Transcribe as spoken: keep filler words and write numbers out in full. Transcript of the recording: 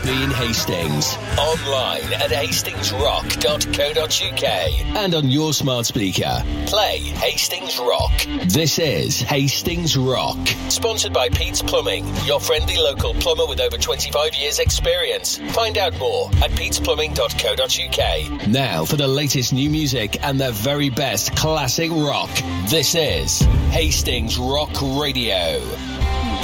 in Hastings. Online at hastings rock dot co dot uk and on your smart speaker. Play Hastings Rock. This is Hastings Rock. Sponsored by Pete's Plumbing, your friendly local plumber with over twenty-five years experience. Find out more at petes plumbing dot co dot uk. Now for the latest new music and the very best classic rock. This is Hastings Rock Radio.